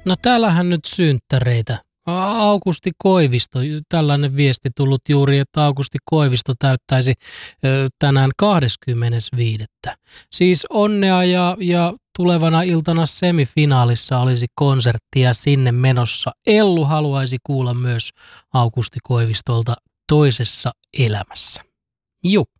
No täällähän nyt synttäreitä. Aukusti Koivisto, tällainen viesti tullut juuri, että Aukusti Koivisto täyttäisi tänään 25. Siis onnea ja tulevana iltana semifinaalissa olisi konserttia sinne menossa. Ellu haluaisi kuulla myös Aukusti Koivistolta Toisessa elämässä. Juu.